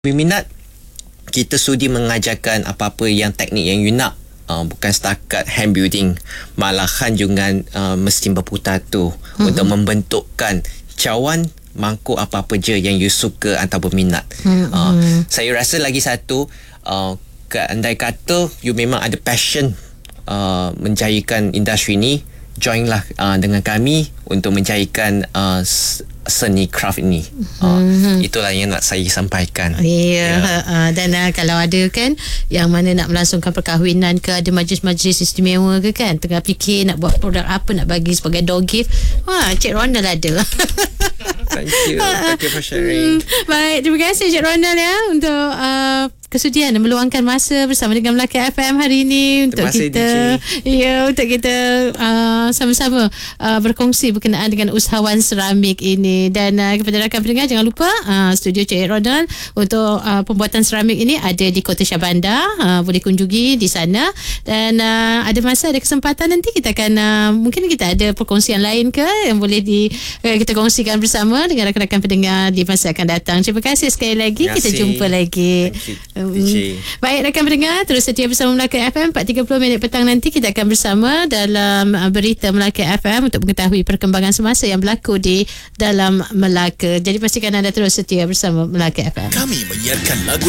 berminat, kita sudi mengajarkan apa-apa yang teknik yang you nak. Bukan setakat hand building, malahan juga mesin berputar tu untuk membentukkan cawan mangkuk apa-apa je yang you suka atau berminat. Saya rasa lagi satu, andai kata you memang ada passion menjayakan industri ni, joinlah dengan kami untuk menjayakan seni craft ini. Itulah yang nak saya sampaikan. Dan kalau ada kan yang mana nak melangsungkan perkahwinan ke, ada majlis-majlis istimewa ke kan, tengah fikir nak buat produk apa nak bagi sebagai door gift, Cik Ronald ada. Thank you for sharing. Baik, terima kasih Cik Ronald ya untuk kesudian meluangkan masa bersama dengan Melaka FM hari ini untuk kita untuk kita sama-sama berkongsi berkenaan dengan usahawan seramik ini. Dan kepada rakan pendengar, jangan lupa studio Cik Ronald untuk pembuatan seramik ini ada di Kota Syahbandar, boleh kunjungi di sana. Dan ada masa, ada kesempatan nanti kita akan mungkin kita ada perkongsian lain ke yang boleh kita kongsikan bersama dengan rakan-rakan pendengar di masa akan datang. Terima kasih sekali lagi. Kita jumpa lagi. Baik rakan pendengar, terus setia bersama Melaka FM. 4.30 petang nanti kita akan bersama dalam berita Melaka FM untuk mengetahui perkembangan semasa yang berlaku di dalam Melaka. Jadi pastikan anda terus setia bersama Melaka FM. Kami menyiarkan lagu